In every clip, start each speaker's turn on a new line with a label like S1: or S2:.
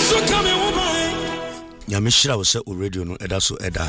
S1: Yamishra was a radio no edaso eda.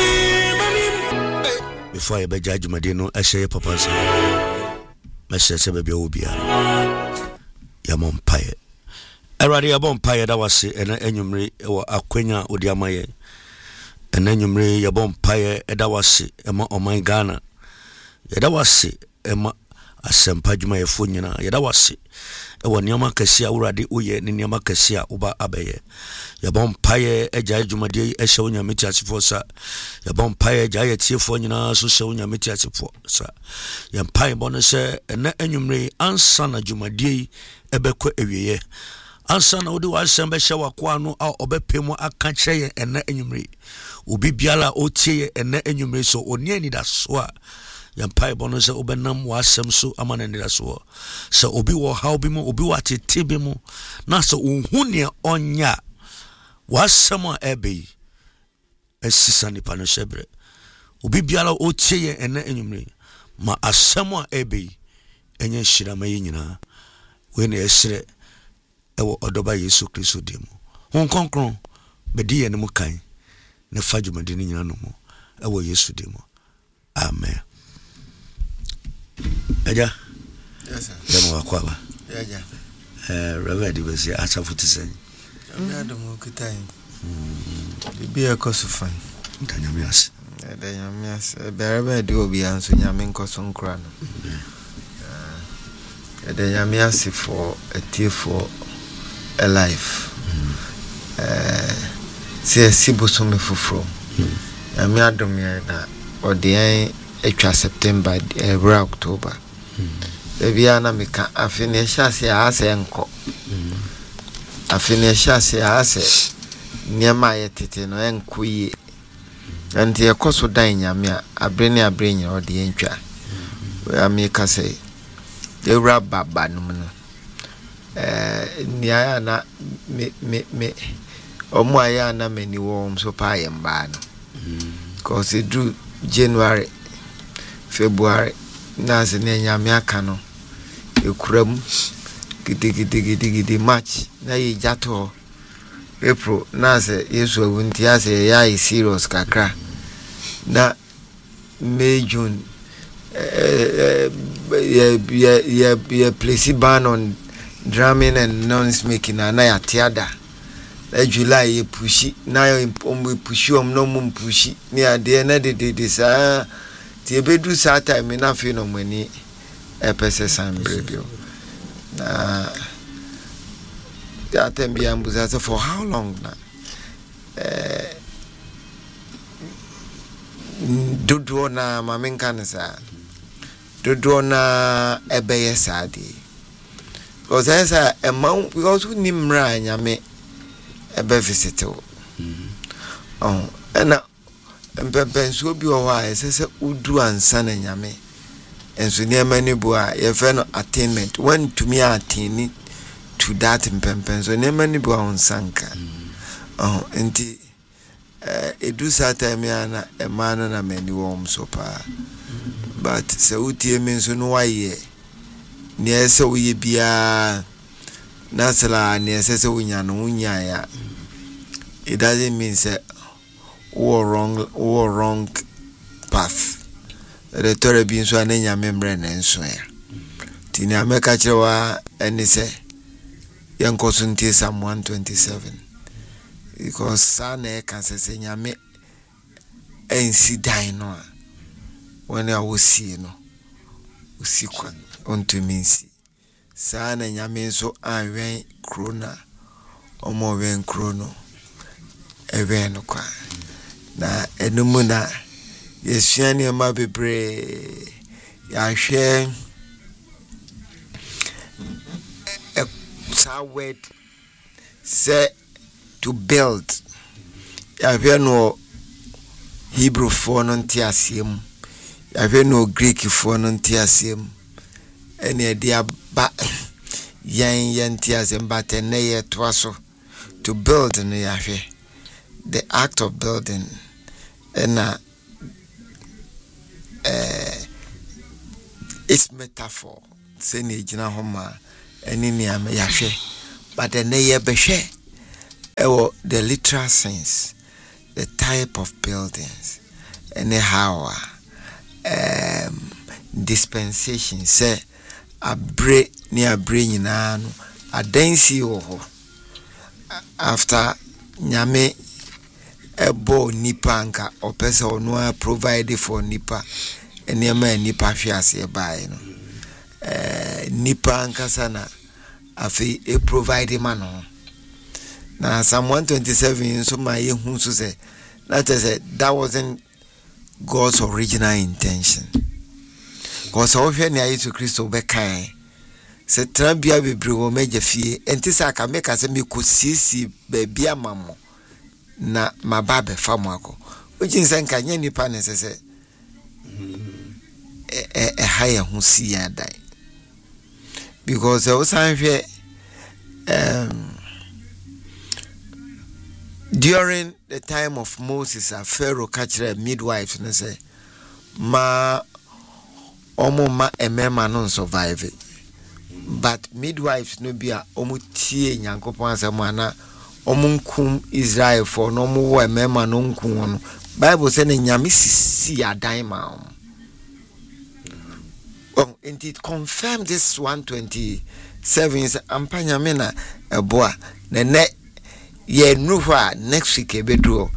S1: Before I beja jumade no ehye papa so. Meshe se bebe obia. Yamon paye. Erade yabon paye da wase ena enwumre wo akwanya odi amaye. Ena enwumre yabon paye eda wase ema oman Ghana. Yeda wase ema asempa dwuma yefo nyina yeda wase ewo niam akasi awurade oye ne niam akasi a oba abeye yabon paye eja dwumade ehye wonya meti asefo sa yabon paye eja yetiefo nyina so hye wonya meti asefo sa yam paye bono se ena enwumre ansa na dwumade ebekọ ewiye ansa na odi wasem be hye wakwa no a obepemu aka kyeye ena enwumre obi biala otie ena enwumre so oni anida so a yampai bono se obenam wasem so amanenira so se obi wo haw bi mu obi watete bi mu na se ohune onya wasem a ebe esisa ni pano shebre obi biala otie ye ene enwumre ma asem a ebe enye hira ma nyina we na esre ewo odoba Yesu Kristo demu hon konkron bedi ye ne mu kan ne fadwumade ni nyina no mu ewo Yesu demu amen. Eja.
S2: Yes sir.
S1: Demo akwaba.
S2: Eja.
S1: Reverend Ibesi achafuti sen.
S2: Adamu kitai. Bibi ekoso fan.
S1: Danyamias.
S2: Danyamias. Berebe de obi anso nyame nkoso nkra no. Danyamias for a tear for a life. Se siboso me fufro. Nyame adom ye na odian etwa September every October. Ebia na meka afine hyase ase enko. Afine hyase ase niema yetete no enko yi. Anti ekoso dan nyame a abre nya ode entwa. We ameka say ewra baba no no. Nia na me omo aya na mani wo so pa yemba no. Cause it do January February naze ne nyame aka no ekuram gidi March na ye jato April naze Yesu awunti ase ya serious kakra na May June ye place ban on drumming and noise making na ya theater July ye pushi na yo pushi no mum pushi ni ade na de sa ti ebedu sa time na fe no mani epese sambrebio na that be ambuza for how long na dodo na mamenka nsa dodo na ebeye sadi because esa emma because ni mra nyame ebe visito ena mpempenso bi o wa esese udu ansa na nyame enso niema ni bo a ye fe no attainment when to me attain to that mpempenso niema ni bo onsanka enti edu sata me ana emana na mani wo so pa but se utie me nso no waye ni ese uye bia nasala ni ese unya no unya ya it doesn't mean say wrong path the tore bi nso anenya membre na nso ya tini ameka kirewa eni se yankoso ntie Psalm 127 because sana e kan se nyame ensi dan no when I was see no usikwa onto minsi sana nyame nso anwen krona omo wen krono ewen kwa na enumu na yesuani ma bebre ya hwe a word say to build ya hwe no Hebrew for no ntiasem ya hwe no Greek for no ntiasem ene dia ba yan ntiasem ba teneye twaso to build no ya hwe the act of building and it's metaphor say ni gina homa eni ni am ya hwe but then ye be hwe the literal sense, the type of buildings, anyhow, dispensation, say, a break near bringing an a dancey after Nyame ebo nipanka or person or no provided for nipa and near man nipa fiase by no nipanka sana afi e provide mano na Psalm 127 so my who say that wasn't God's original intention. Because all here near to Christo be kind. Se trabia bebre wo meje fie enti sa ka meka se me kosisi baby amamo na mababe famo ako ojin se nka nya nipa ne se haya hu si ya dai because o san hwe during the time of Moses a Pharaoh catch midwives ne say ma omo ma emema no survive. But midwives no be a omutie nyankopon asem ana omunkum Israel for no mo wo emema no nkum no Bible say na nyame sisi adan ma and it confirmed this 127 is ampanya me na eboa na ne ye nuhwa next week ebeduo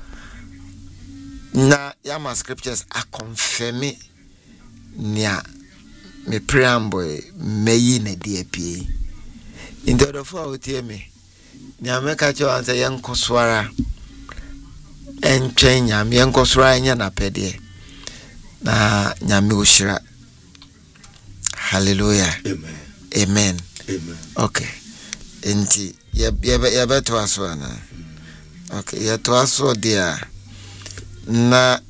S2: na yama scriptures are confirming nia me preamble meyi na DAP in the other for otie me nyame ka cho anse yenkoswara entwen nyame yenkoswara nya na pede na nyame oshira. Hallelujah.
S1: Amen.
S2: Amen.
S1: Amen.
S2: Okay. Enti ye beto aso ana. Okay, ye to aso dia na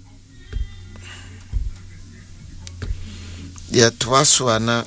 S2: ye to aso ana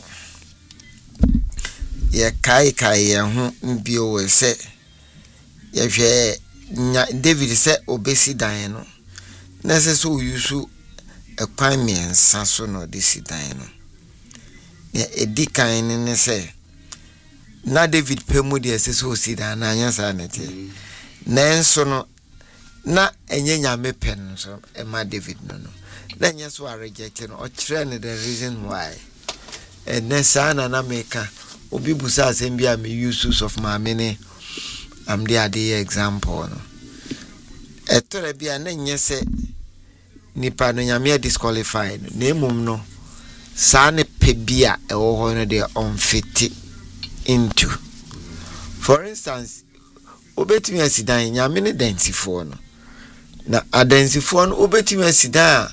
S2: ye kai ye ho mbio we se ye hwe David se obesi dan no na se so yusu ekwan miensa so no desi dan no ye edikan ne se na David pemu de se so si dan na anya sa nete nenso no na enye nyame pen so e ma David no na nya so a reject no o kire ne the reason why and then sana na meka obi busa asem bia me use of my mini am the ade example no etore bia na nya se nipa no nyame disqualified na emum no sa ne pe bia e wo ho no de unfit into. For instance, obetimi asidan nyame ne densifo no na adensifo no obetimi asidan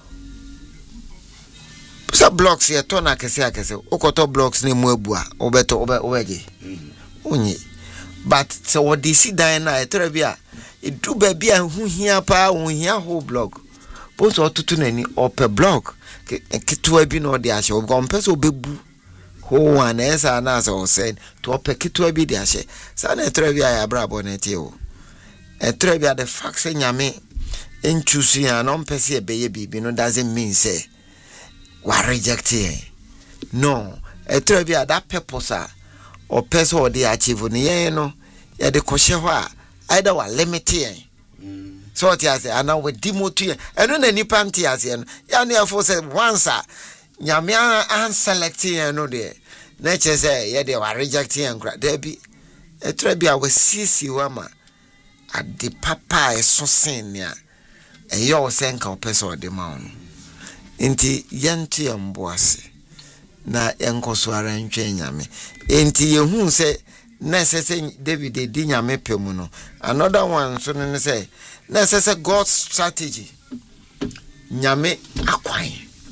S2: sa blocks ye to na kese akese okoto blocks ne mu abua obeto obeje onye but se wodi sidan na etore bia edu ba bia hu hia pa hu hia ho block post otutu nani ope block ketwa bi no de ahye ogompese obebu ho one esa na so said to ope ketwa bi de ahye sa na etore bia ya brabo na tie o etore bia the fact say nyame enchusu ya no mpese ebeye bibi no doesn't mean say wa reject it. No, etore bia that purpose or person or the achieve ni no ya de kwhye ho a either wa limit it. So what you say ana we demote eno na nipa nti ase no ya na for say once nyame an select no de na che say ya de wa reject it nkra da bi etore bia we sisi wa ma ade papa eso sen ya eyo wo senka o person o de ma no enti yenti amboase na enkoso ara ntwe nyame enti yehu se na sese David di nyame pemu no another one so ne say na sese God's strategy nyame akwan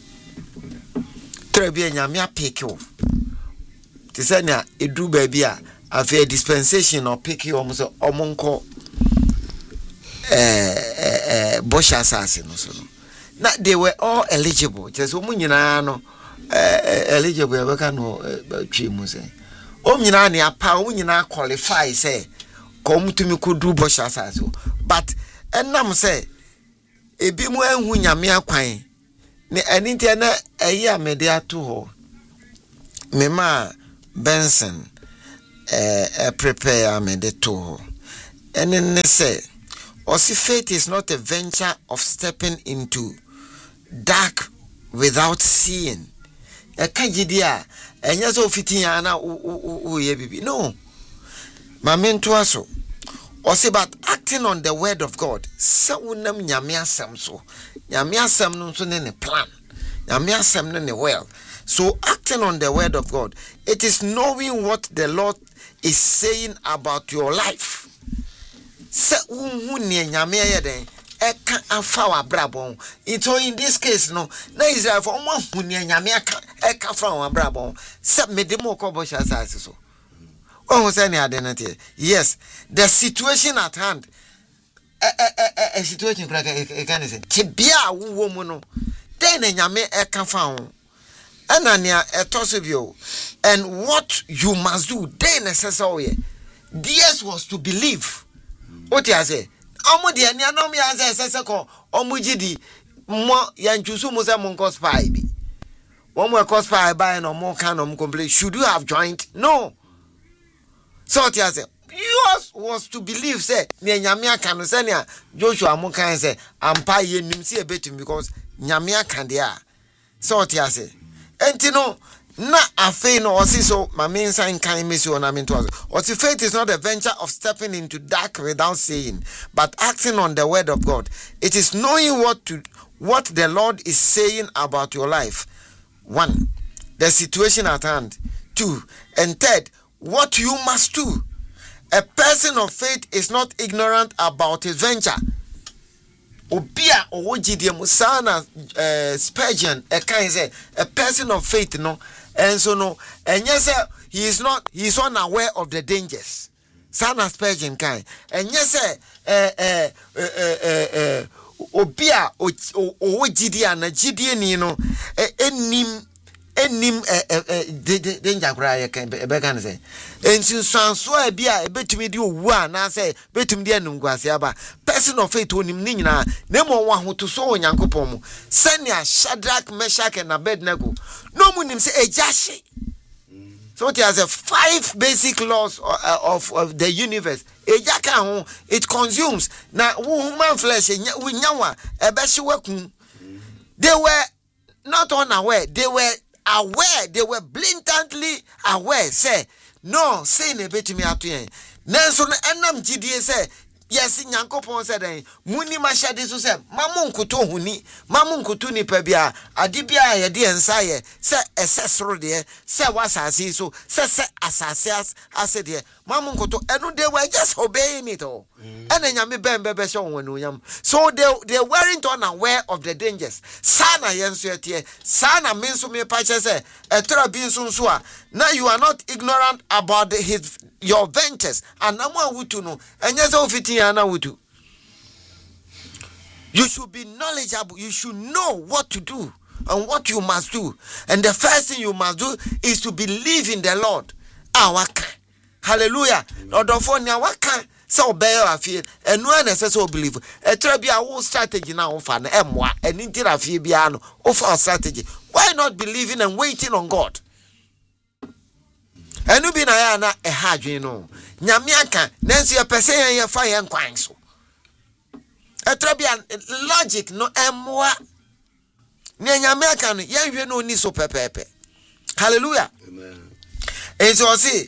S2: trebia nyame apeke ti se na edu ba bia afa dispensation or pick you omo omonko Bosch assassin no so na they were all eligible just omu nyina no eligible e beka no twi mu say o nyina ne apa o nyina qualify say kom tumi kodu Bosch assassin but enam say ebi mu anhu nyame akwan ne anintia na eyi amede ato ho mema Benson prepare amede to ho And then they say, Osi faith is not a venture of stepping into dark without seeing. A kajidia, and yes, fitting ana no. My mentor so. Osi but acting on the word of God. Sawunam nyamia samso. Nyamia sam no so ne plan. Nyamia sam ne well. So acting on the word of God, it is knowing what the Lord is saying about your life. Se unhu ne nyame yeden eka afa wa brabon. Ito in this case no, na Israel for unhu ne nyame eka fa wa brabon. Se medemo ko bo sha asase so. Oh say ne adenate. Yes, the situation at hand. A situation crack e can say. Tibia wo mu no. Den nyame eka fa ho. Anania etosibio. And what you must do, then necessary. This was to believe. What you say? Omo de ani anom ya say ko omo gidi mo yanchusu mo say mo cause spy bi. One more cause spy by no more kind of complain. Should you have joined? No. So what you say? Yours was to believe say ne nyame aka no say ne Joshua mo kan say ampa ye nim say betum because nyame aka de a. So what you say? Enti no na afei no osiso ma mensa nkan mesi ona mento osi faith is not a venture of stepping into dark without saying, but acting on the word of God. It is knowing what the Lord is saying about your life. 1, the situation at hand. 2, and 3, what you must do. A person of faith is not ignorant about his venture. Obia owojidie musana Spurgeon a person of faith no. And so no, and yes, sir, he is unaware of the dangers. Son of Spurgeon kind. And yes, sir, Obia Ojidia na Gideon, no, enim danger cry can be say. And since so be a bet me do one, I say, betum dear Nungwasiaba, person of faith on him Nina, nemo one who to so in Yankopomo, Senya, Shadrach, Meshach, and Abednego. No one say a jashi. So it has 5 basic laws of the universe. A jaka it consumes. Now, human flesh, we nyawa, a beshiwakum. They were not unaware, they were aware, they were blatantly aware. Say, no, say ne beti me atuyen. Nanso enam gidie say, yes, Nyankopon said, muni mashade so say, mamun kuto huni, mamun kutu ni pebia, adibia ye di ensaye, say esesro de, say wasasi so, say asasias ase de, mamun kuto, and they were just obeying it all. And then yami bembe shon wenu yam. So they weren't unaware of the dangers. Sana yensu etie, sana minsu me pache say, etra binsu nsua. Now you are not ignorant about your ventures. And namwa wutu no, and yes ofiti yana wutu. You should be knowledgeable. You should know what to do and what you must do. And the first thing you must do is to believe in the Lord. Awaka. Hallelujah. Lord of waka. So bear a feel and no necessary believe. A trebia whole strategy now for an emwa and intira fibiano of our strategy. Why not believing and waiting on God? And you be na a hard, no. Nyamiaka, Nancy a person and fire and quang so. A trebian logic no emwa. Nyamiaka, you no ni so pepe. Hallelujah. Amen. And so I say,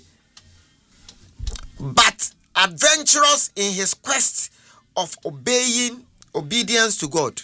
S2: but adventurous in his quest of obedience to God.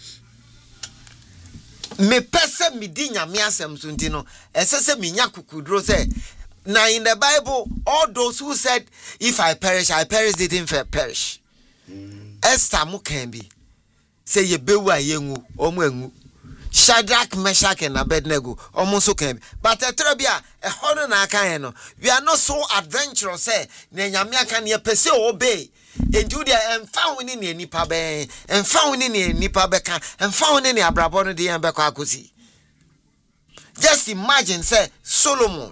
S2: Me pese mi di nyame asem so ntino esese mi nya kukudro say now in the Bible all those who said if I perish didn't perish. Esther mu can be say ye bewu ayengu omo engu Shadrach, Meshach, and Abednego almost can be. But a trebia a hono na kan no. We are not so adventurous say ne nyame kan ye pese obey. Endu dia emfa woni ne nipa ben emfa woni ne nipa beka emfa woni ne abrabo no de embekọ akosi. Just imagine say Solomon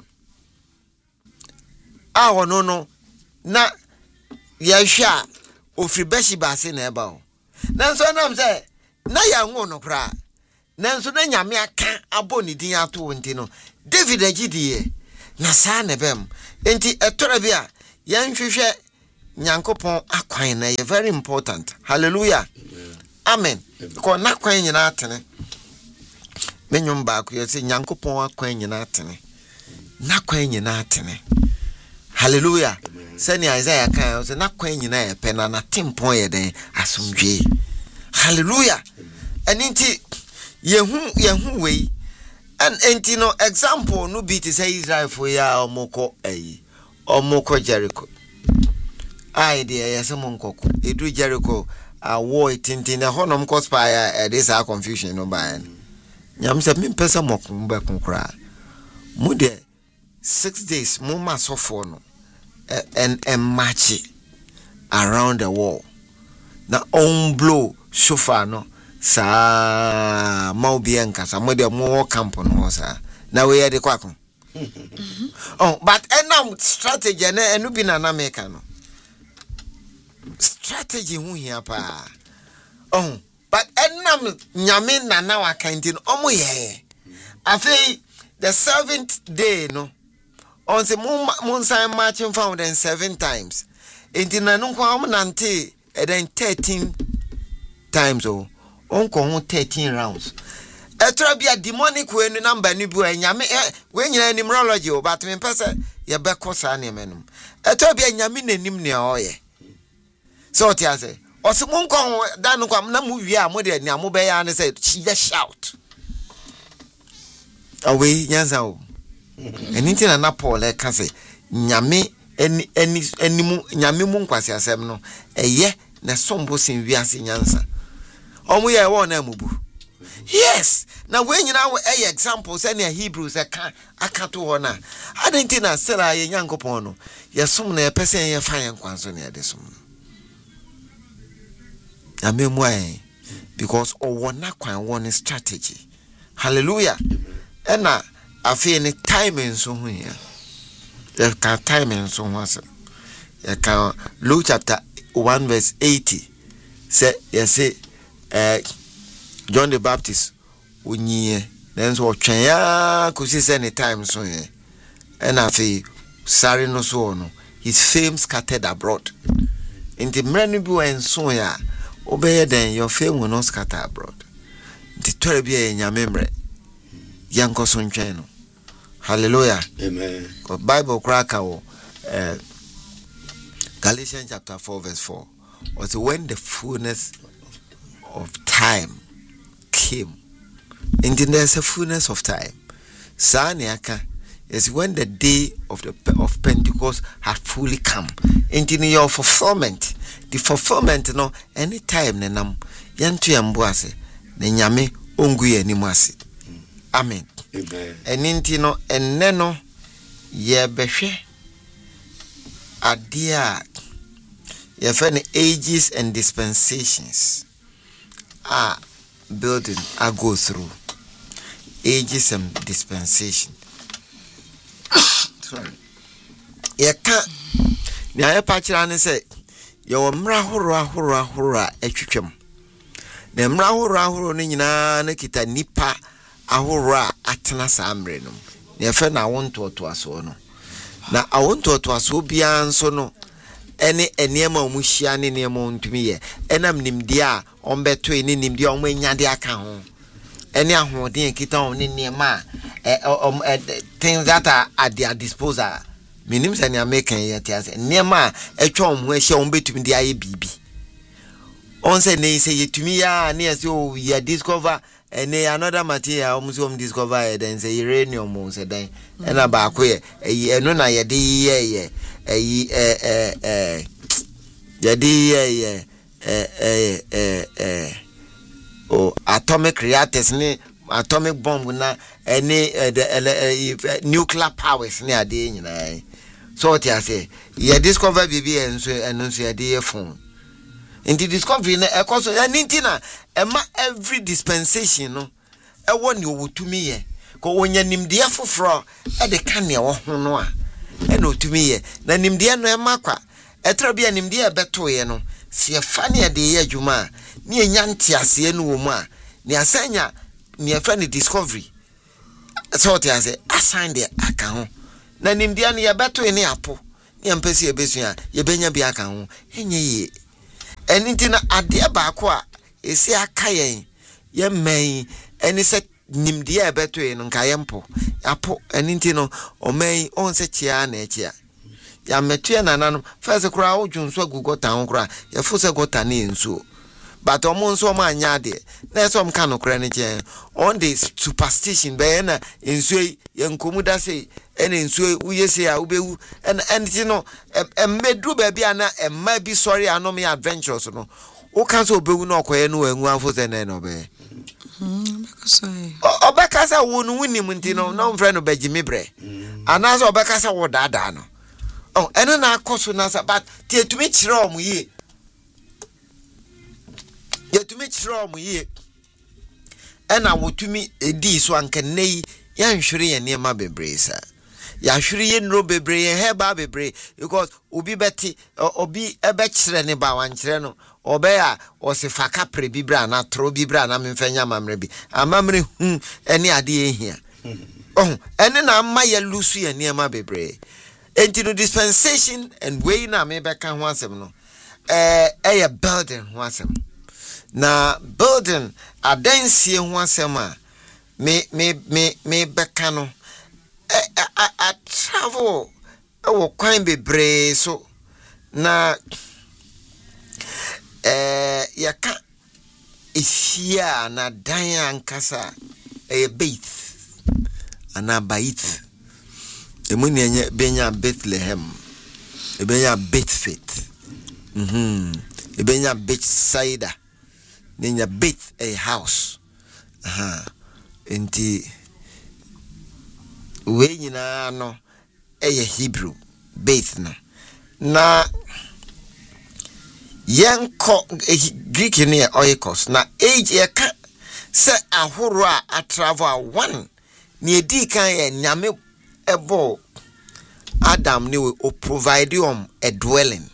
S2: no na yahwa ofri Bathsheba se na eba o. Nanso nam say na ya nwo no kra. Nanso na nyame aka aboni din ato wonti no David agidie na sa na bem enti etora bia yan hwehwe nyankopon akwan na very important. Hallelujah. Amen. Ko na kwan nyina atene. Menyum ba ko yesi nyankopon akwan nyina atene. Na kwan nyina atene. Hallelujah. Sani Isaiah kan say na kwan nyina ye pe na tempon ye den asomdwe. Hallelujah. Eninti yehu we and entino example no be to say Israel for ya omoko Jericho. I dear yasamonkoko edu Jericho war tintin na honom cospire this are confusion no by nyam se me pesa mokum be konkra mu de 6 days mu ma sofo no and march around the wall na on blow shofar no sa maubien kasa mo de mo camp no sa na we ye de kwakon oh but enam strategy na enu bi na America no strategy hu hia pa oh but enam nyame na na wakanti no omo ye afei the 7th day no on se mon sign marching found 7 times enti na no kwa am nante then 13 times oh on ko 13 rounds etra bia demonic we no number ni bu nyame we nyina numerology o but me pese ye be kosa na menum etra bia nyame nanim ne oye so ti ase osimun ko dan kwa na mu wi a mo de ne amo be ya ne say shout away nyanza o anything na Paul e ka say nyame enimu nyame mu nkwase asem no eye na sombo sin wi ase nyanza omu ye won na mubu. Yes. Now when you know a example say na Hebrews aka to ho na. Adenti na sera ye nyankopon no. Ye som na ye pese ye fa ye kwanso na ye de som. Amemwa because wona kwan won strategy. Hallelujah. Ena afi ni timing so hu ya. Ye ka timing so hu ase. Ye ka Luke chapter 1 verse 80 say yes John the Baptist unyi then so twen ya kusi say any time so ye and afi sare no so no his fame scattered abroad in the many bi wen so ya obeye den your fame will not scatter abroad the tori bi e nyamemre yanko so ntwen no. Hallelujah. Amen. God Bible cracker Galatians chapter 4 verse 4 was when the fullness of time came. Indeed, there's a fullness of time. Saniaka is when the day of Pentecost had fully come. Indeed, your fulfillment, the fulfillment, no, any time nenam yantu yambuase nenyame onguye ni mwasi. Amen. Amen. Eninti no eneno ye behwe adia ye fene ages and dispensations are building. I go through ages and dispensation. Sorry. Ye can't. Nya patchira ne say yo mra horo etwetwem. Na mra horo ne nyina na kita nipa ahoro atena samre no. Na fe na wonto to aso no. Na awonto to aso bia nso no ene enema omuhia ne enema ontumi ye enam nimde a ombeto ene nimde a omanyade aka ho ene ahoden kita on ne enema things that are at their disposal minim se ne american ye tiase enema etwa omho ahia ombetumi de aye bibi on se ne se yetumi ya ne se o ye discover ene another material omuso discover then say uranium se dan ena ba ko ye eno na ye de ye atomic reactors ni atomic bomb na any nuclear powers ni ade nyina so what you say ye discover bibi enso ye de phone in the discovery na ekoso anything na ema every dispensation no e woni owutumi ye ko wonya nimde afoforo e de ka ne wo ho no a e na otumi ye na nimde no e makwa etra bia nimde e beto ye no se e fa ne de ye adwuma ne enya ntiase no wo mu a ne asanya ne e fa ne discovery so what you say assign the aka ho na nimde no ye beto ye ne apo yampesi ebesua ye benya bi aka ho enye ye eni nti na ade baako a esi aka yen ye man eni se nimde e beto yen nka yempo apo eni nti no o man on se chia na echia ya metua nananom first kura odwunso agugota ho kura ye fo se gota na ensuo but omo nso ma anya de na so mka no kura ne chen on the superstition be na ensuo ye nkomuda se ene ensuo uyese a ubewu and ti no emedru ba bia na emma bi sorry anom ya adventures no o kan so obewu na okoye no anwu afo se na no be obekasa wo no wunim nti no na mfre no bagimi bre anaso obekasa wo dada no oh ene na akoso na sa but ti etumi kire omu ye yetumi kire omu ye ena wotumi edi so ankanei ya nhwere ye ne ma bebre sa ya hwere ye nro bebre ye heba bebre because obi beti obi ebe kire ne ba wan kire no obeya osifa kapre bibra na tro bibra na memfanya mamre bi amamre ene ade ehia oh ene na amma ya lusu ye ne ma bebre enti no dispensation and way na me beka ho asem no a building ho asem na building adansie ho asem a me beka no a travel wo kwan bebre so na yaka ifia na dan ankasa bait ana bait emuni enye benya Bethlehem ebenya Bethfit ebenya Bethsaida nenya Beth a house enti we nyina no Hebrew Beth no na yanko Greek ni oikos na age yaka se ahoro a travel one ni edi kan ye nyame ebo Adam ni we provide a dwelling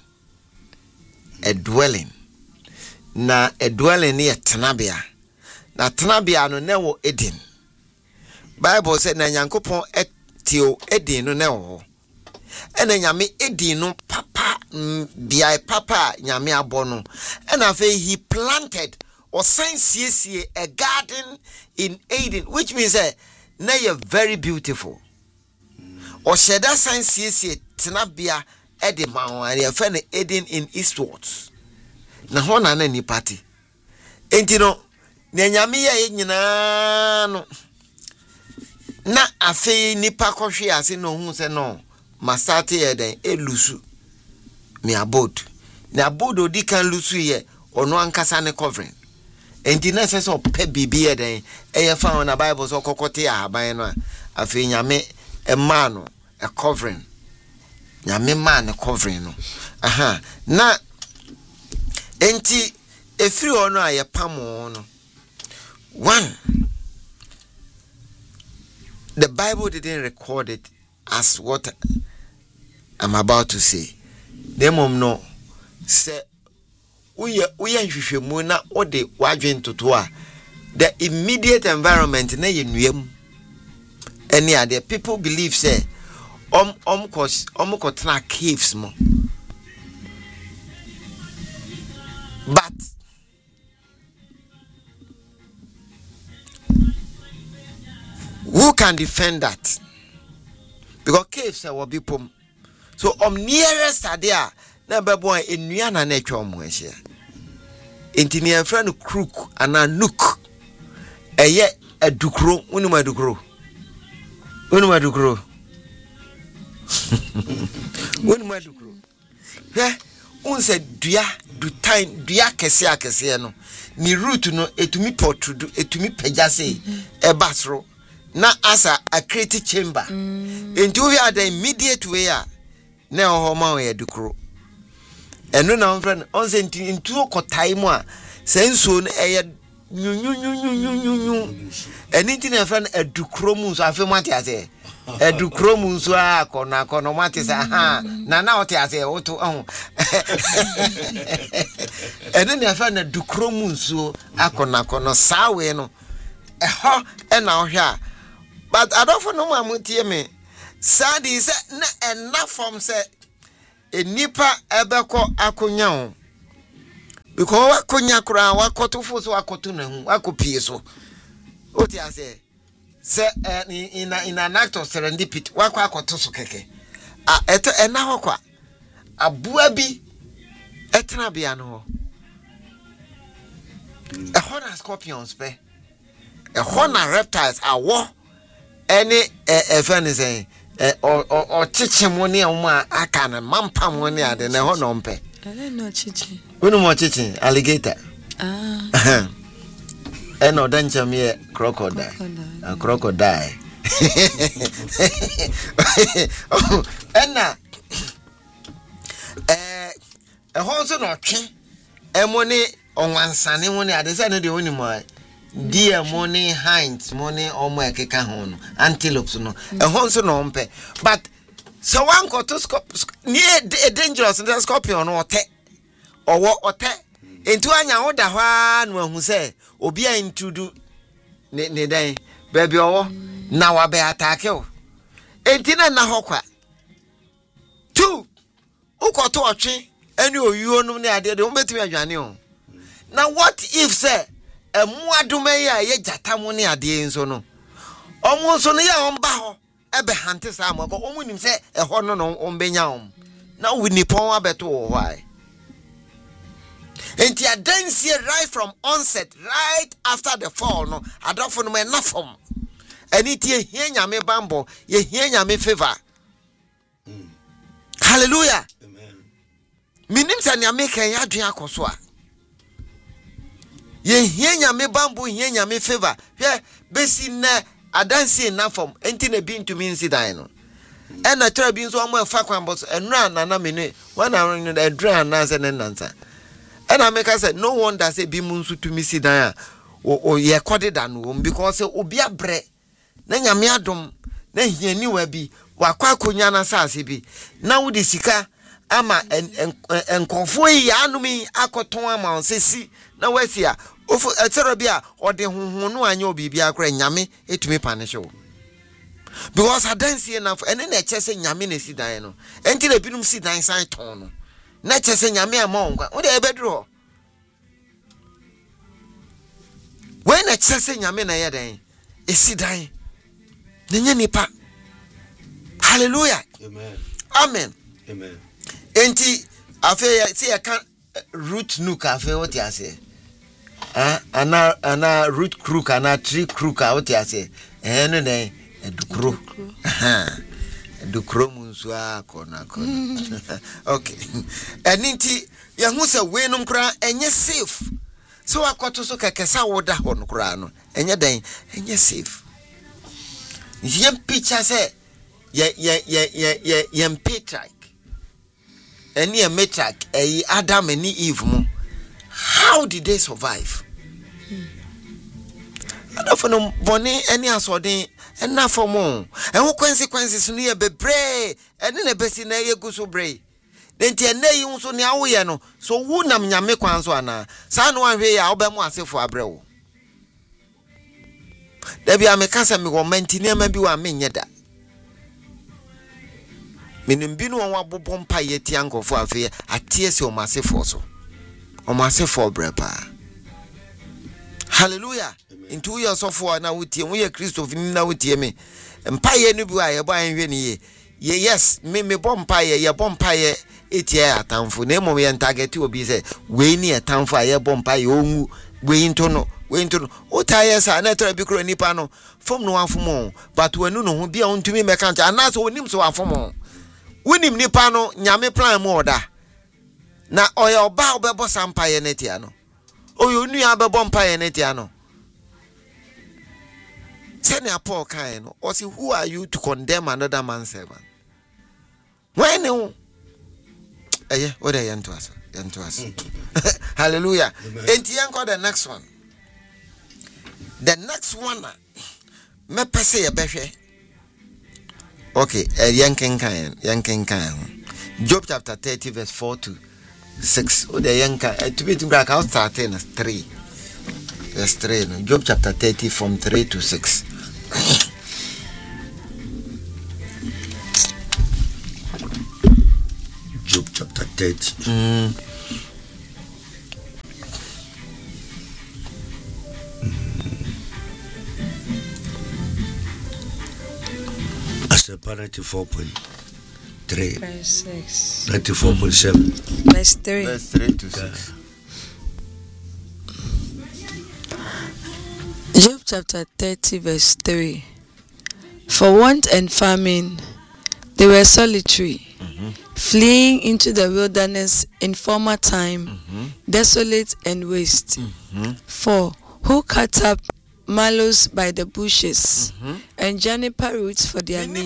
S2: na a dwelling ni tenabia na tenabia no ne wo Eden Bible said na Nyankopon etio Eden no ne wo ena nyame Eden no papa bia papa nyame abono ena fe he planted or science a garden in Eden, which means na you very beautiful or sheda science tenabia edema and you find Eden in eastwards na hona na ni party enti no na nyame ye nyina no na afi nipa kohwe ase no hu se no masate eden elusu mi abode na abode odi kan lusu ye ono ankasa ne covering enti na se so pe bibi eden eye fa na Bible so kokote ahaban no afi nyame ema no a covering nyame man covering no na enti efiri ono aye pamo no one the Bible didn't record it as what I'm about to say. Demom no say we nhwehwemu na ode wadwen toto a the immediate environment na yenwam any other people believe say kotna caves mo but who can defend that? Because caves will be pom. So nearest idea na bebo enua na na etwa omo ehia. Enti ne friend crook ana nook. Eye adukro, wonu adukro. Wonu adukro. Wonu adukro. Unse dua du time dua kese akese no. Ni root no etumi potrudu, etumi pejase e basro. Na asa a creative chamber into we are the immediate way na homa we dukro eno na friend on sent into kotai mu a senso no eye nyunyunyunyunyunyu eni na friend adukro mu so afi mate ase adukro mu so akona kono mate sa na ote ase oto eno na friend adukro mu so akona kono sawe no ena ohwa. But I don't know my mutie me. Sadi say na enough from say enipa ebeko akonya ho because wakonya kura wakoto so wakoto na hu wakopie so oti ase se in an act of serendipity wakwa akoto so keke eto ena ho kwa abua bi etena bia no ho a hona scorpions pe a hona reptiles awo any friend is saying or chichimo ni oma aka na mampa mo ni ade na ho no mpe
S3: I don't know chichi.
S2: Wonu mo chichi alligator. No danger me crocodile. A crocodile. Enna ho so no twe money onwansane mo ni ade say no de woni mo dear money hinds money omo ekeka ho no antelopes no ho so no mpe but so one got to near dangerous the scorpion or te or what or te into anya oda hwa no hu say obi a intudu ne dan baby owo na wa be attack o entina na hokwa two ukoto otwe ani oyuo no ne ade de umbetimi adwane o na what if say emuadome ya ye jatamo ne ade nso no omo nso no ya omba ho ebe hante sa mo ko omunim se eho no ombenya na winipon abeto wo why enti adansi right from onset right after the fall no adofo no me nafom ani tie hia nyame bambo ye hia nyame favor hallelujah amen minim se nyame kan ya dwen akoso a ye hia nyame bambo hia nyame favor hwe besi na adansi nafom enti na bi ntumi nsidan no ena tira bi nso omo efa kwan boss enura nana mene wana no edura na se ne nansa ena meka say no wonder say bi mu nso tumi sidan a o ye kodeda no because obi abre na nyame adom na hiani wa bi wakwa akonya na sase bi na wudi sika ama enkonfo yi anumi akoton ama onsesi na wasia ofu etero bi a ode honhon no anya obi bia akra nyame etumi punish wo because adansi enough ene na echese nyame na sidan no enti na binum sidan san ton no na echese nyame ama onkwa wo de ebedro when echese nyame na yeden esidan nenya nipa hallelujah amen amen amen enti afi see kan root nook afi what you say ana root crook ana tree crook what you say no dey edukro edukro munsu akona okay eninti ye hu se we num kra enye safe so akoto so kekesa woda ho no kra no enye den enye safe ye picture say ye Patriarch eni a Matriarch Adam and Eve mo how did they survive adofo boni eni asodin ena fomo enwo consequences no ye bebre eni na besi na ye guso bre denti ena yi nso ne awoye no so wu nam nyame kwan so ana sa no anhwe ya obemu asefo abrewo da bia me kasa me wo mantini ma bi wa menye da menim bi no won abobom pa ye ti ankofo afi atie se o masefo so o masefo brepa hallelujah into your sofo na wutie wo ye Christopher ni na wutie me mpa ye no bi wa ye bo anhwe ni ye yes me bom pa ye bom pa ye etie atamfo na emom ye target obi se we ni atamfo aye bom pa ye onwu we into no o taye sa na tara bi kro nipa no fom no afom but wanu no ho bia ontumi meka ncha anaso onim so afom wonim nipa no nyame plan mu oda na oya oba obebo sampa ye netia no oyo nu abebo mpa ye netia no senior Paul kind no or see who are you to condemn another man's servant when you what are you to us hallelujah and yanko the next one me pese ye behwe okay yanken kan Job chapter 30 verse 4 to 6 o de yanka to be to break out 3 verse 3 no Job chapter 30 from 3 to 6
S1: Job 30. Asepa 94.3.
S3: Verse 6.
S1: 94.7.
S3: Verse 3.
S2: Verse 3 to 6.
S3: Job chapter 30 verse 3. For want and famine, they were solitary, fleeing into the wilderness in former time, desolate and waste. 4. Who cut up mallows by the bushes, and juniper roots for their meat.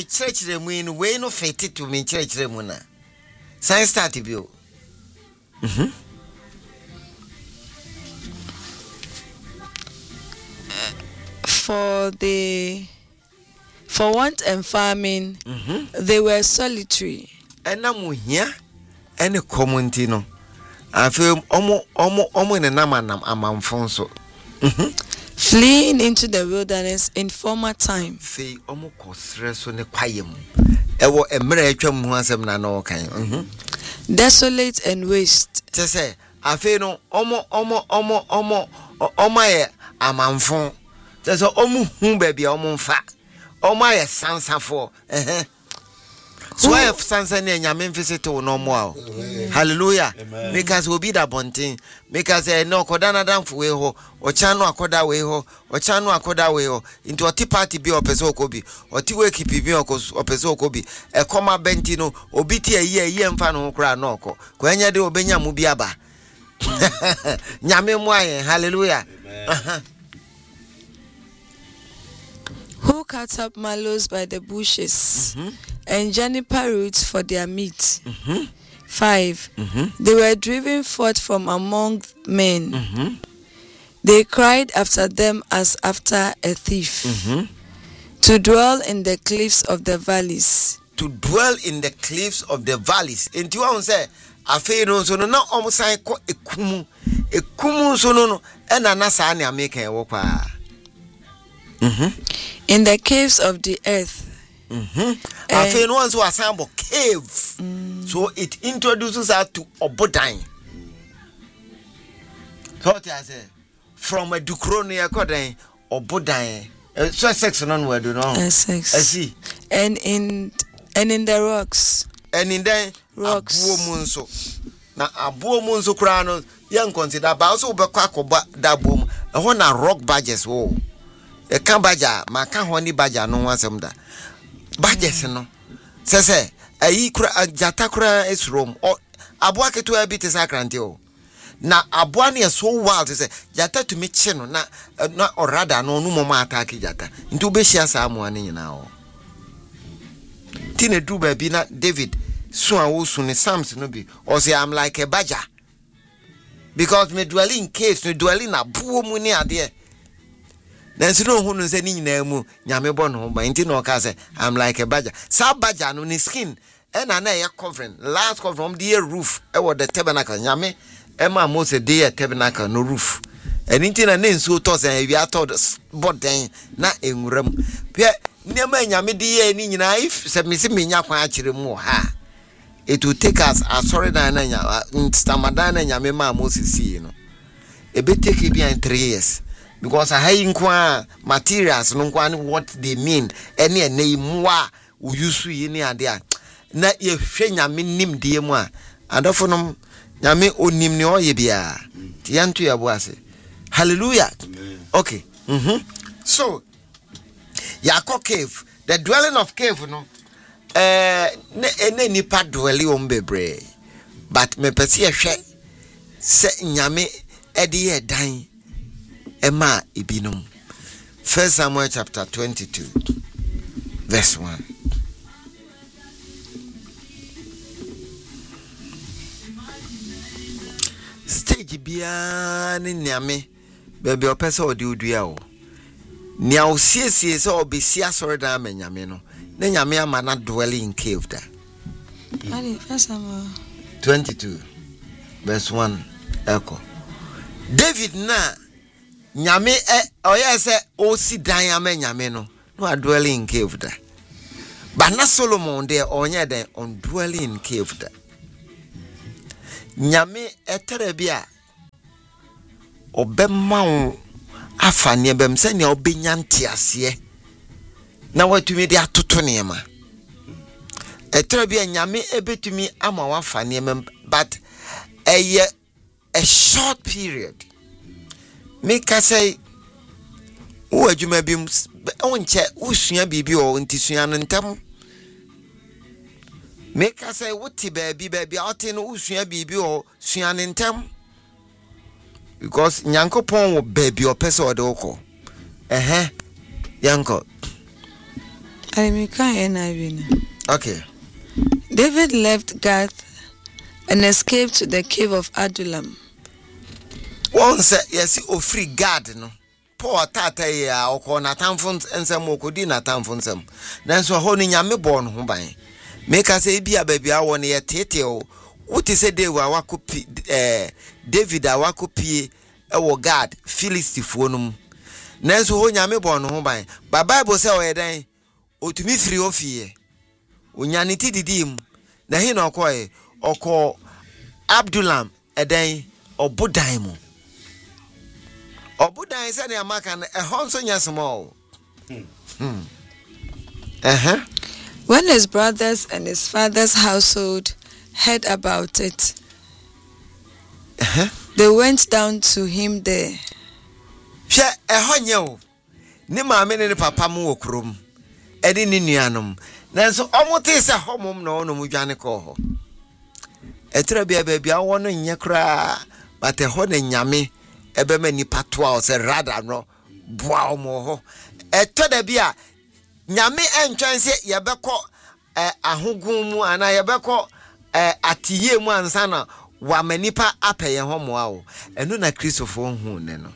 S3: For want and famine, they were solitary.
S2: Any community no. I feel omo in a namanam amanfonso.
S3: Fleeing into the wilderness in former time.
S2: Fee omo kosreso ne kwayem. Ewo emre atwam ho asem na no kan.
S3: Desolate and waste.
S2: Te say afi no omo ye amanfon. Te say omo hu baabi omo mfa. Omo ye sansafo. So I have sansa ne nyame mfisite wo no mo. Hallelujah. Make us obi da bonten. Make us no koda na damfo we ho. Ocha no akoda we ho. Ocha no akoda we ho. Into oti party bi opese okobi. Oti we keep bi opese okobi. E koma benti no obi ti ayi mfa no kra no ko. Kwanya de obenya mu bi aba. Nyame mu aye. Hallelujah.
S3: Who cut up mallows by the bushes, and juniper roots for their meat. 5. They were driven forth from among men. They cried after them as after a thief, to dwell in the cliffs of the valleys.
S2: To dwell in the cliffs of the valleys. Into one say, afe no so no na omusan ko ekumu so no enanasa na make e wo pa.
S3: In the caves of the earth.
S2: Afe no so asambo cave. So it introduces us to obodan. So what I say from a dukronia kodan obodan. So sex no we do no.
S3: Sex.
S2: I see.
S3: And in the rocks.
S2: And in the
S3: rocks.
S2: Abuomunso. Na abuomunso kra no yen consider ba so be kwa koba da bom. E ho na rock badges wo. E kan badger ma kan ho ni badger no wansem da. Badges no. Se ayi kra jata kra esrom. Aboa keto abite sakrante o. Na aboa ne so wild se jata to me che no na orada no no mo attack jata. Nti obehia sa amoa ne nyina o. Tine do baby na David so awosu ne Psalms no bi or say I'm like a badger because me dwell in caves, me dwell in abuo mu ni ade. Nanso no hu no se ni nyina mu nyame bo no ba nti no ka say I'm like a badger. Sa badger no ni skin e na ya covering last cover from the roof e wo the tabernacle nyame e ma Moses dey tabernacle no roof. And nti na nso to say we are told boden na enwuram. Pe nema nyame de ye ni nyina if se me se menya kwan akire mu ha. It will take us sorry na nya Ramadan na nyame ma Moses see no. E be take it behind 3 years because I high kwa materials no kwa what they mean any name wa we use yi ni ade a na ye hwe nyame nim de mu a adofo no nyame onim ne oye bia ti yantu ya bo ase. Hallelujah. Okay. So Yako cave, the dwelling of cave no ne nipa dwelling on bebre. But me pesi ehwe se nyame edi edan ema ibinum. 1 Samuel chapter 22 verse 1. Stage bia ni nyame bebe opese odi odua o. Nia osiesie se obesi asore da nyame no. Na nyame ama na dwell in cave da.
S3: 1 Samuel
S2: 22 verse 1 echo. David na nyame oye se osi dan ama nyame no. No dwell in cave da. But na Solomon there onye den on dwell in cave da. nyame etere bia obema wo afa ne bem se ne obenya ntiase na watumi de atoto ne ma etere bia nyame ebetumi ama wafa ne mem but a short period make I say wo adwuma bi onche usua bibi o ntisua no ntam make I say what baby out no usua bibi o sua no ntam because nyankopon wo baby o pese o de woko yanko
S3: I me kan NIV.
S2: Okay.
S3: David left Gath and escaped to the cave of Adullam.
S2: Once yes free God no Paul tata ya okona tamfon ensem okodi na tamfon nsem nanso ho ni nyame bon ho ban make say bia baby awo ne yetete o wuti se David awakopi David awakopi ewo God Philistifo no nanso ho nyame bon ho ban ba Bible say o yedan otumi free ofie onyane tididim na he na okoe oko Abdullam edan obudan mu obudan se na amaka na ehonso nya small
S3: When his brothers and his father's household heard about it, they went down to him there.
S2: She ehonye o ni maame ne papa mu okrom edi ni nuanom nanso omote se homom na ono mu dwane ko ho etra bia awo no nye kra but eho na nyame ebema nipa to a se rada no boa omo ho eto da bia nyame entwan se yebekọ ahogun mu ana yebekọ atiye mu ansa na wa manipa apeye ho mo awo eno na Christopher hu ne no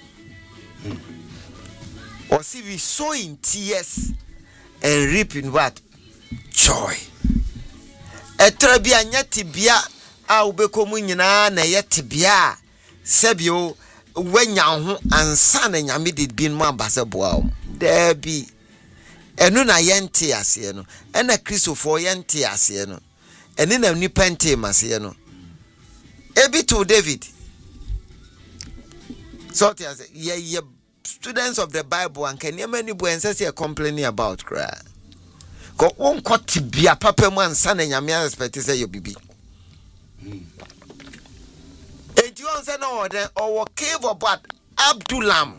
S2: or see we sow in tears and reap in what? Joy. Etrabia nyatibia a ubekomu nyina na yetibia sebio wenya ho ansa na nyame de bin mu ambase boa there be enu na yente ase no ena Christopher yente ase no eni na nipa nte mase no ebi to David so te ase ye students of the Bible and can many boys say complaining about cry ko won kwatibia papa mu ansa na nyame expect say you bibi and you say no the or cave about Abdullam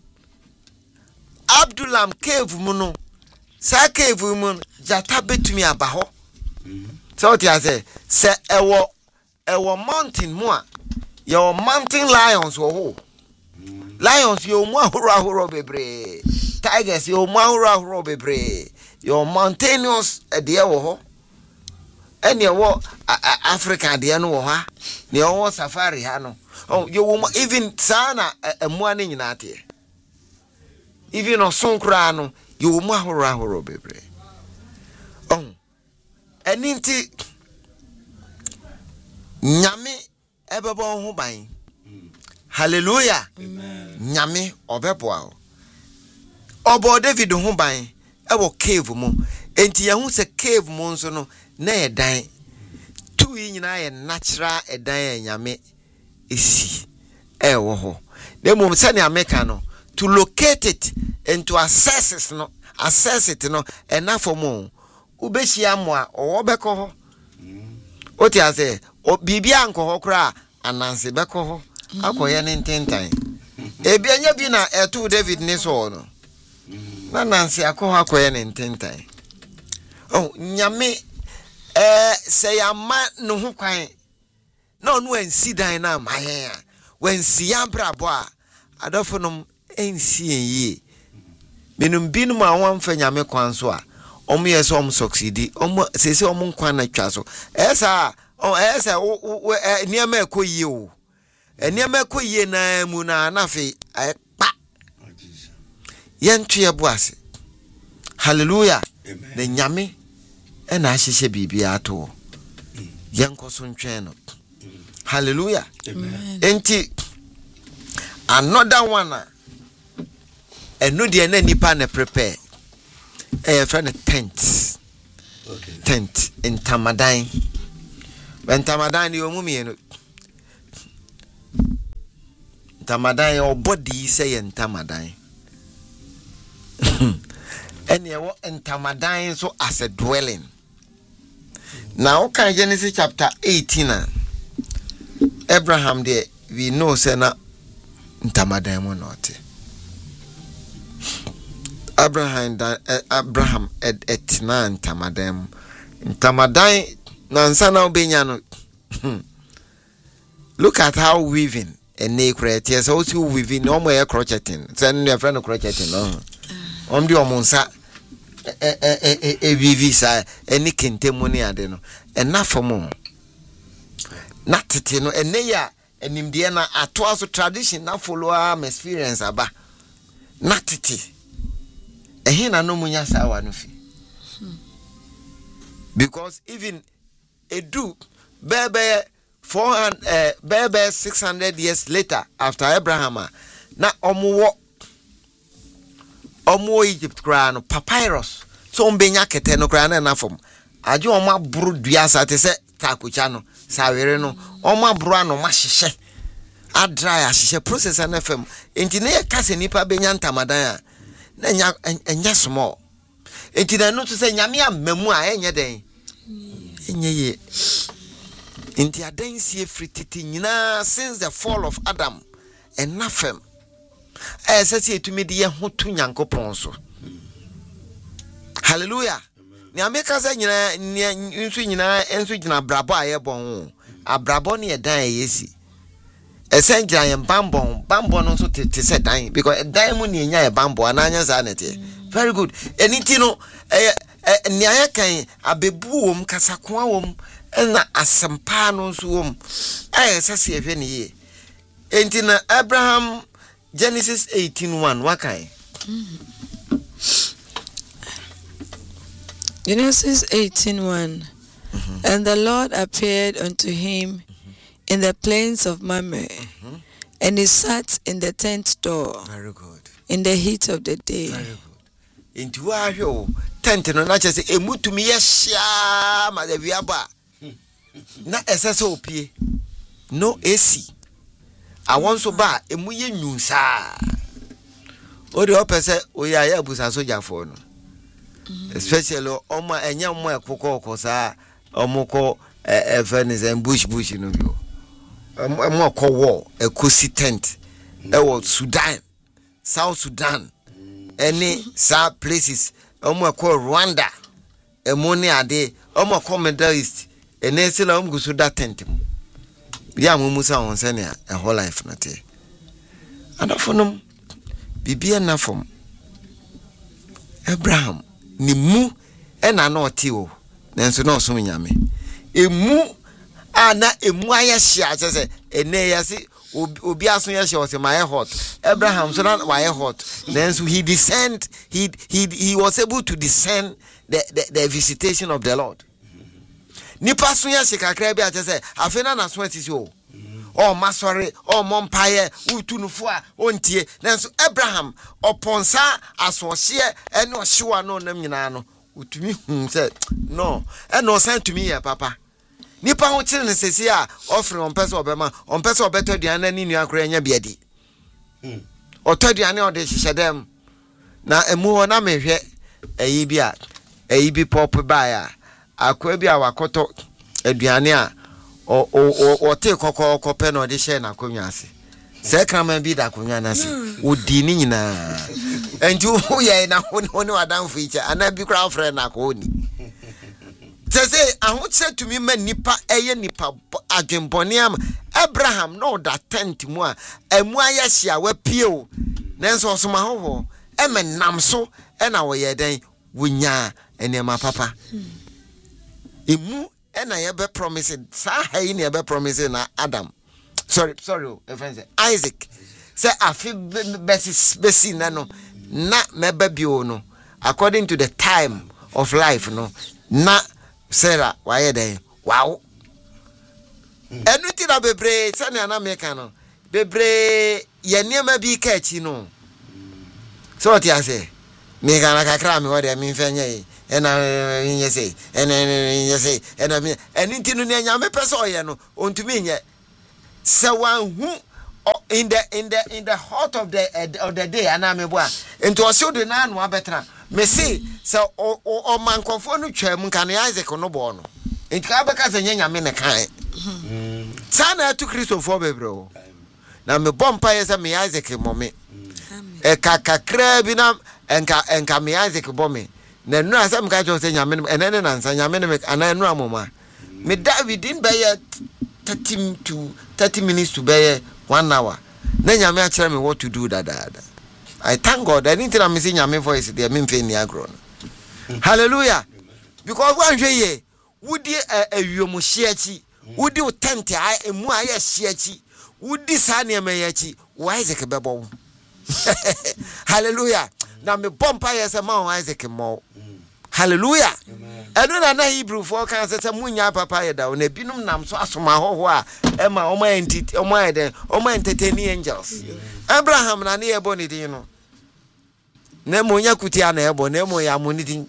S2: cave mu no sa cave mu jata betumi abaho so te ase se ewo mountain mu a your mountain lions wo ho lions yo mu ahoro bebre tigers yo mu ahoro bebre your mountainous de wo ho ene wo Africa de no wo ha ne wo safari ha no oh yo even sana emu an nyina ate even osonkra no yo mu ahoro bebre oh eninti nyame ebebo ho ban hallelujah amen nyame obeboa obo David ho ban ewo cave mu enti ye hu se cave mu nso no na edan tu yi nyina ye natural edan nyame esi ewo ho dem se ne ameka no to locate it and to access it no enough for mo ubehia mo a obeko ho oti ase bibia anko ho kra ananse beko ho akoye ne ntentan ebianya bi na etu David ne so no na nanse akoho akoye ne ntentan oh nyame say ama no ho kwan na onu ansi dan na mayen a wansi ya brabo a adofo nom ensi enyi menum binum a wonfa nyame kwan so a omo yeso om succeed omo sese omo kwan na twa so esa niam ekoyi o eniam ekoyi na mu na nafe pa yentwe boase hallelujah na nyame ena ahihye bibia ato yenkoso ntwen no hallelujah amen enti another one eno de na nipa na prepare friend tent okay tent in Tamadan Ntamadan ni omu mienu. Ntamadan your body say ntamadan. And you want ntamadan so as a dwelling. Now can Genesis chapter 18 Abraham there we know say na ntamadan mo not. Abraham etina ntamadan. Ntamadan nansa na obenya no. Look at how weaving and create yes also weaving no more crocheting. Send your friend crocheting no. Omdi omonsa visa any kintemoni ade no. Enough for more. Not tete no ene ya enimde na ato so tradition na follow am experience aba. Not tete. Ehin na no munya sawa no fi. Because even Edu bebe 600 years later after Abraham na omo Egypt kra no papyrus so mbenya kete no kra na fom aje omo aburu duasa te se takucha no sawere no omo aburu ano mahihye adra ahihye process na fam enti na kase nipa benya ntamadan na enya small enti na no to se nyame amamu a enye den enye ye enti adan sie frititi nyina since the fall of Adam and nafem say to me the hotu nyankopon so hallelujah ni ameka za nyina nsu nyina ensu gina brabo aye bon abrabo ne dan yesi esengira yen bambon no so te se dan because dan mu ne nya ye bambo ananya za nete very good anything no ni aye kan abebu wom kasakwa wom na asempa no so wom sese ehwe ne ye entina Abraham Genesis 18:1 wakai
S3: Genesis 18:1 And the Lord appeared unto him in the plains of Mamre, and he sat in the tent door.
S2: Very good.
S3: In the heat of the day.
S2: Very good. Into our tent no na chese emutumi yehia ma de biaba na SSOP no AC I want so ba emuye nyunsa o de opese o ya ya busa soja for no especially omo enya mo ekoko sa omoko efenizen bush no bio mo ko war ekosi tent e was Sudan South Sudan any sad places omo ko Rwanda emoni ade omo ko Middle East enesi la omgusu da tent ya musa on sene a whole life na te anafonum bibia na fom Abraham ni mu ena na oti o nenso na osom nyame emu ana emu ayehia chese ene yasi obi aso yehia o se my hot Abraham so na why hot nenso he descend he was able to discern the visitation of the Lord. Nipa so yehia kakra bi a chese afena na so atisi o masore mompaye utunufo a ontie nanso Abraham oponsa asohye ene ohyewa no nam nyina no utumi se no ene osan tumi ya papa nipa ho kire ne sesi a offering onpese obema onpese obeto duane ni nua akora nya biadi otoduane ode hyehyedem na emu na mehwe ayi bi pop ba ya akwa bi a wakoto aduane a o te kokoko pe no de share na konwa ase se kraman bi da konwa na ase odi ni nyina enti wo ye na honi wadan fu iche ana bi kra friend na ko ni tese ahotse tumi ma nipa eye nipa adwenbone am Abraham no da tent mu a emu ayehia wa pie o nenso osoma hoho emenam so na wo ye den wonya enema papa emu ena ye be promise sa hayi ne be promise na Adam sorry Isaac say afi besi na no na meba bio no according to the time of life no na Sarah why dey wow enuti na bebre sani ana meka no bebre ye niema bi ka chi no so what you say me kana kakra me wode me mfanye and I say, and you say, and I mean, and into the Yame Pesoyano, on to me yet. So one who in the heart of the day, and I'm a boy, and to assure the nan one better. Me say, so or man conform chairman can Isaac or no born. In Cabacas and Yamina kind. Sana to Christopher, bro. Now me bumpires and me Isaac mommy. A crabinam and me Isaac bommy. Then no, some guys will say Yamin and then answer Yamin and I know mama. Me that we didn't buy 30 minutes to buy 1 hour. Then Yamin tell me what to do that. I thank God. I didn't tell me saying Yamin voice. They are mean grown. Hallelujah. Because one day, would you a yomushiachi? Would you tempt I a moya shiachi? Would this honey mayachi? Why is it a babo? Hallelujah. Now me bump as a man Isaac mo. Hallelujah. I don't know Hebrew for cancer munya papaya down a binum nam so as my hoa Emma Oma entertaining angels. Abraham na near Bonidino. Nemo Yakutiana ebo nemo ya munitin.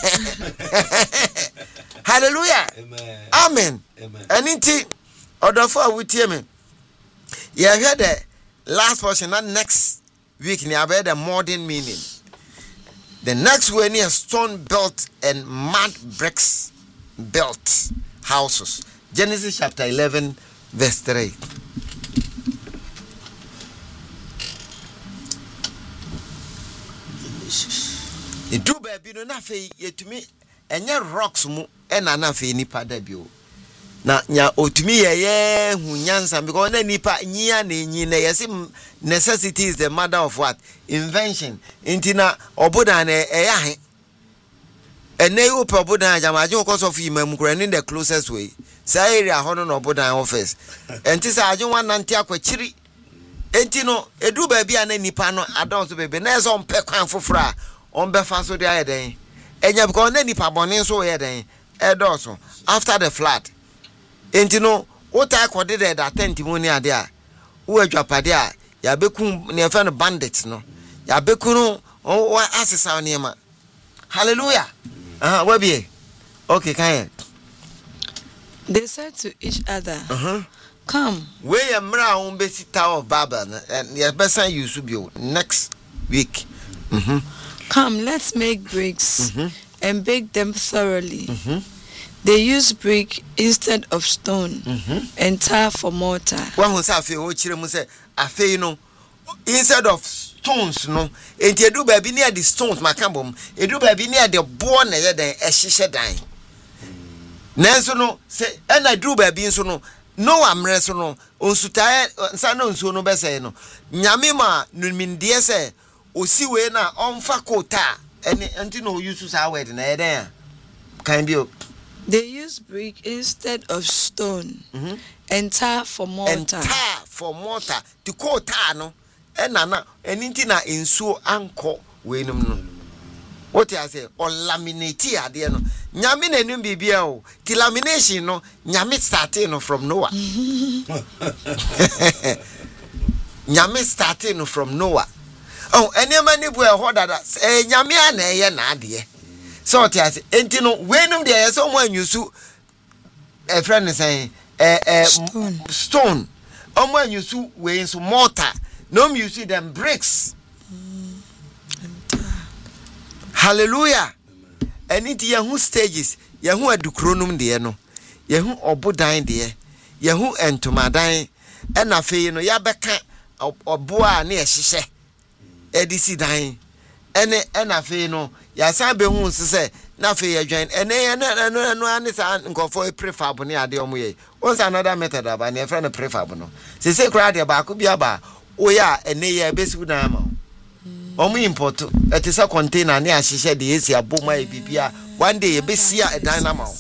S2: Hallelujah. Amen. And inti order for with me. You heard the last portion, not next week, you have heard the modern meaning. The next one is stone built and mud bricks built houses. Genesis chapter 11, verse 3. You do baby no na fe yetumi enye rocks mu e na na fe nipa da bio na nya otumi ye hunyansa because na nipa nyia na enyi na yesi necessity is the mother of what invention intina obodan na eya he ene you obodan jamaje because of imam kura in the closest way say area hono no obodan office enti sa aje wan nante akwachiri enti no edu baby ana nipa no adult baby na eso mpe kwan fofora on befa so dey den enya because na nipa bonin so ye den edoso after the flood enti no what I called it that testimony ade a wo adwapade a ya beku ne fa no bandits no ya beku no o asesa ne ma hallelujah we be okay kan
S3: they said to each other come
S2: we mra on be Tower of Babel and ya besan use bio next week
S3: come let's make bricks and bake them thoroughly. They use brick instead of stone and tar for mortar.
S2: One who say o chire mu say afi no instead of stones no enti edu ba bi near the stones makambom edu ba bi near the board na ye den ehihye dan nanso no say na edu ba bi nso no no amre so no onsuta nsa no nso no bese no nyame ma numindie say osiwe na onfa kota enti no use sa word na ye den kan bi.
S3: They use brick instead of stone and tar for mortar.
S2: And tar for mortar. To call tar no. Na anything na insuo anko we no. What I say? Or laminate ade no. Nyame na num bibia o. Ti lamination no nyame starting no from Noah. Nyame starting no from Noah. Oh, any man bu e ho dada. Nyame ana eye na ade. So what I say? Enti no wenum there someone use a friend is saying stone. Someone use we into mortar. No you see them bricks. Hallelujah. And it yahu stages. Yahu adukronum de no. Yahu obodan de. Yahu entomadan. And afei no yabeka oboa na ehihye. Edisi dan. Ene afei no ya sabe hu se na afei ya dwan ene no anisa nkofo prefab ne ade omoye once another method aba ne friend prefab no se kra de ba ko bia ba o ya ene ya besiu na ma omo import etisa container ne ahihye de esi aboma e bibia one day e besia e dan na ma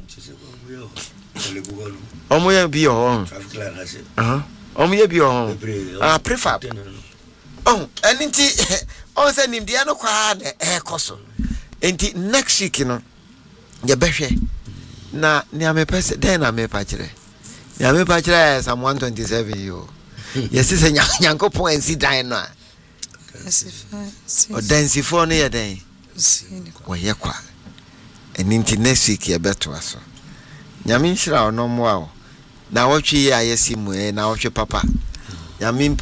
S2: omo ya bi o omo ya bi o prefab oh enti on say nim dia no kwa na ekoso enti next week no ye behwe na ni amepese den na mepa kire ni amepa kire Psalm 127 yo yes say nyankopon ensi dan no a o densifo no ye den o ye kwa Ninti next week ye beto aso. Nyame nhyira ono mo a. Na wotwe ye ayesi mu na wotwe papa. Nyame